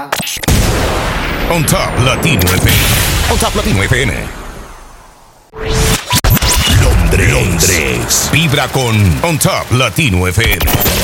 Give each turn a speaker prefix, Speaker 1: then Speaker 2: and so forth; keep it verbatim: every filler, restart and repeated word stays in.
Speaker 1: Hola.
Speaker 2: On Top Latino F M. On Top Latino F M. Londres. Londres. Vibra con On Top Latino F M.